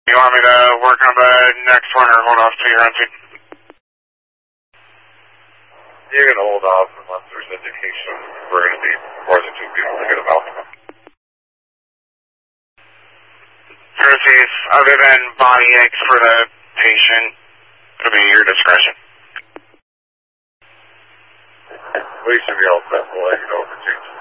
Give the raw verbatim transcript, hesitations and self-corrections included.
You want me to work on the next one or hold off to your entry? You're going to hold off unless there's indication we're going to be more than two people to get them out. Courtesies, other than body aches for the patient, it'll be your discretion. We should be all set. We'll let you know if it changes.